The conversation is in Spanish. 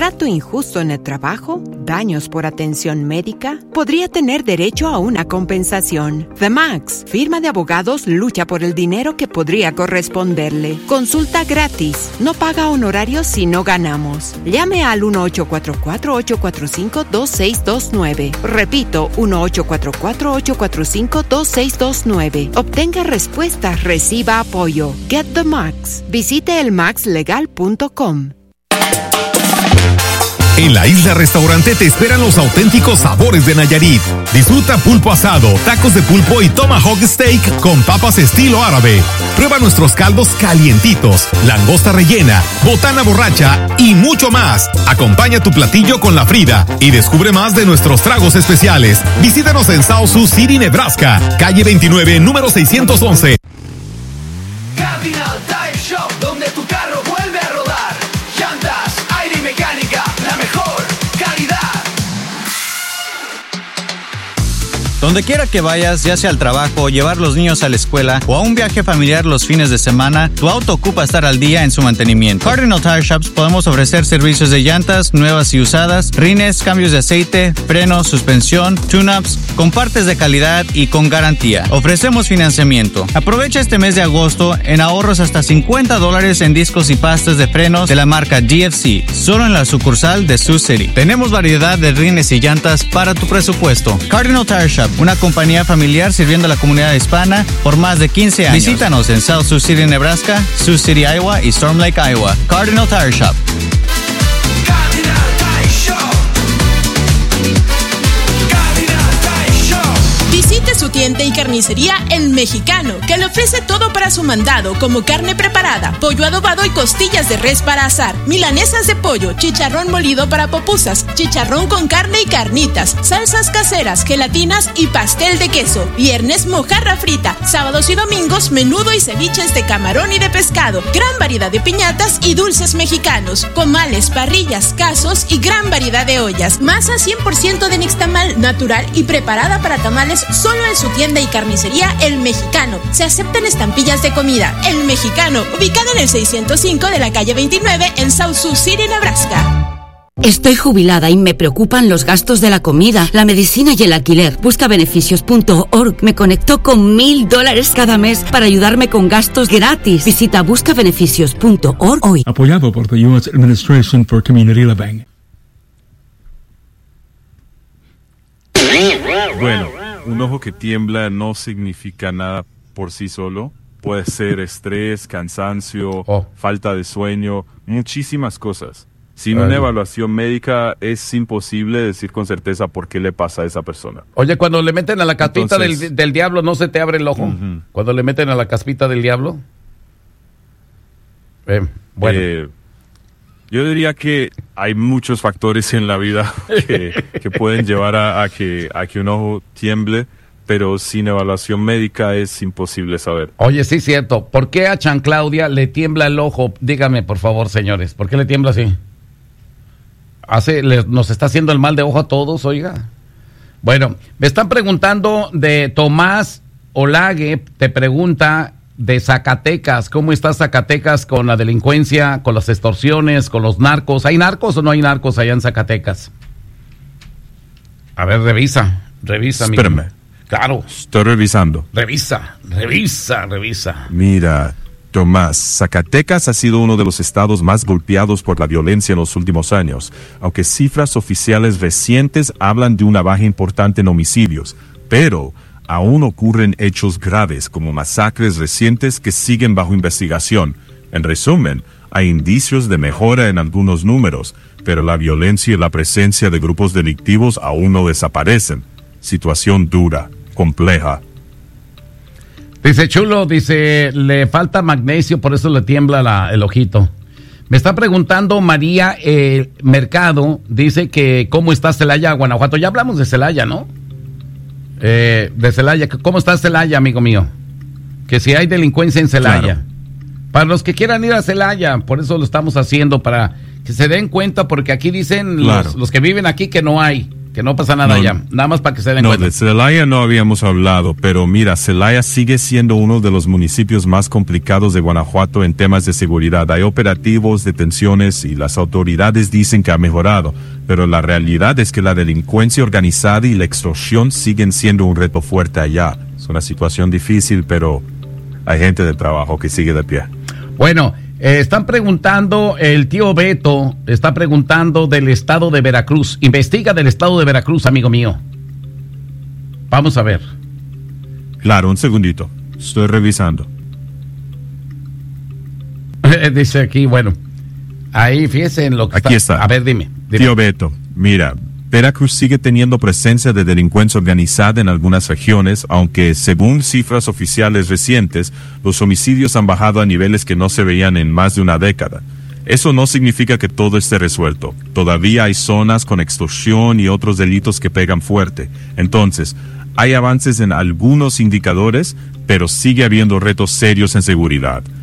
trato injusto en el trabajo, daños por atención médica, podría tener derecho a una compensación. The Max, firma de abogados, lucha por el dinero que podría corresponderle. Consulta gratis. No paga honorarios si no ganamos. Llame al 1-844-845-2629. Repito, 1-844-845-2629. Obtenga respuestas, reciba apoyo. Get the Max. Visite elmaxlegal.com. En la Isla Restaurante te esperan los auténticos sabores de Nayarit. Disfruta pulpo asado, tacos de pulpo y tomahawk steak con papas estilo árabe. Prueba nuestros caldos calientitos, langosta rellena, botana borracha y mucho más. Acompaña tu platillo con la Frida y descubre más de nuestros tragos especiales. Visítanos en South Sioux City, Nebraska, calle 29, número 611. Cardinal Tire Shop, donde tu carro vuelve a rodar. Llantas, aire y mecánica, la mejor calidad. Donde quiera que vayas, ya sea al trabajo, llevar los niños a la escuela o a un viaje familiar los fines de semana, tu auto ocupa estar al día en su mantenimiento. Cardinal Tire Shops podemos ofrecer servicios de llantas nuevas y usadas, rines, cambios de aceite, frenos, suspensión, tune-ups, con partes de calidad y con garantía. Ofrecemos financiamiento. Aprovecha este mes de agosto en ahorros hasta $50 en discos y pastas de frenos de la marca GFC, solo en la sucursal de Sioux City. Tenemos variedad de rines y llantas para tu presupuesto. Cardinal Tire Shop, una compañía familiar sirviendo a la comunidad hispana por más de 15 años. Visítanos en South Sioux City, Nebraska, Sioux City, Iowa y Storm Lake, Iowa. Cardinal Tire Shop. Cardinal Tire Shop. Cardinal Tire Shop. Visite su tienda y carnicería El Mexicano, que le ofrece todo para su mandado, como carne preparada, pollo adobado y costillas de res para asar, milanesas de pollo, chicharrón molido para pupusas, chicharrón con carne y carnitas, salsas caseras, gelatinas y pastel de queso. Viernes, mojarra frita. Sábados y domingos, menudo y ceviches de camarón y de pescado. Gran variedad de piñatas y dulces mexicanos, comales, parrillas, casos y gran variedad de ollas. Masa 100% de nixtamal, natural y preparada para tamales, solo en su tienda y carnicería El Mexicano. Se aceptan estampillas de comida. El Mexicano, ubicado en el 605 de la calle 29 en South Sioux City, Nebraska. Estoy jubilada y me preocupan los gastos de la comida, la medicina y el alquiler. Buscabeneficios.org me conectó con $1,000 cada mes para ayudarme con gastos gratis. Visita buscabeneficios.org hoy. Apoyado por the U.S. Administration for Community Living. Bueno, un ojo que tiembla no significa nada por sí solo. Puede ser estrés, cansancio, falta de sueño, muchísimas cosas. Sin una evaluación médica es imposible decir con certeza por qué le pasa a esa persona. Oye, cuando le meten a la caspita del diablo, ¿no se te abre el ojo? Uh-huh. Cuando le meten a la caspita del diablo. Bueno. Yo diría que hay muchos factores en la vida que pueden llevar a que un ojo tiemble, pero sin evaluación médica es imposible saber. Oye, sí, cierto. ¿Por qué a Chan Claudia le tiembla el ojo? Dígame, por favor, señores. ¿Por qué le tiembla así? Nos está haciendo el mal de ojo a todos, oiga. Bueno, me están preguntando de Tomás Olague, te pregunta de Zacatecas. ¿Cómo está Zacatecas con la delincuencia, con las extorsiones, con los narcos? ¿Hay narcos o no hay narcos allá en Zacatecas? A ver, revisa. Espérame. Claro. Estoy revisando. Revisa. Mira, Tomás, Zacatecas ha sido uno de los estados más golpeados por la violencia en los últimos años, aunque cifras oficiales recientes hablan de una baja importante en homicidios, pero aún ocurren hechos graves como masacres recientes que siguen bajo investigación. En resumen, hay indicios de mejora en algunos números, pero la violencia y la presencia de grupos delictivos aún no desaparecen. Situación dura, compleja. Dice Chulo, le falta magnesio, por eso le tiembla el ojito. Me está preguntando María Mercado, dice que ¿cómo está Celaya, Guanajuato? Ya hablamos de Celaya, ¿no? De Celaya, ¿cómo está Celaya, amigo mío? Que si hay delincuencia en Celaya. Claro. Para los que quieran ir a Celaya, por eso lo estamos haciendo, para que se den cuenta, porque aquí dicen los que viven aquí que no hay. Que no pasa nada ya, nada más para que se den cuenta. No, de Celaya no habíamos hablado, pero mira, Celaya sigue siendo uno de los municipios más complicados de Guanajuato en temas de seguridad. Hay operativos, detenciones y las autoridades dicen que ha mejorado, pero la realidad es que la delincuencia organizada y la extorsión siguen siendo un reto fuerte allá. Es una situación difícil, pero hay gente de trabajo que sigue de pie. Bueno, están preguntando, el tío Beto está preguntando del estado de Veracruz. Investiga del estado de Veracruz, amigo mío. Vamos a ver. Claro, un segundito. Estoy revisando. Dice aquí, bueno. Ahí, fíjese en lo que aquí está. A ver, dime. Tío Beto, mira, Veracruz sigue teniendo presencia de delincuencia organizada en algunas regiones, aunque según cifras oficiales recientes, los homicidios han bajado a niveles que no se veían en más de una década. Eso no significa que todo esté resuelto. Todavía hay zonas con extorsión y otros delitos que pegan fuerte. Entonces, hay avances en algunos indicadores, pero sigue habiendo retos serios en seguridad.